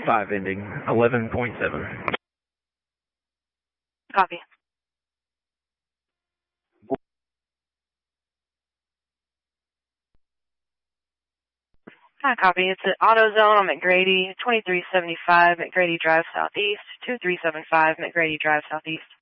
5 ending 11.7. Copy. Hi, copy. It's at AutoZone on McGrady, 2375 McGrady Drive Southeast, 2375 McGrady Drive Southeast.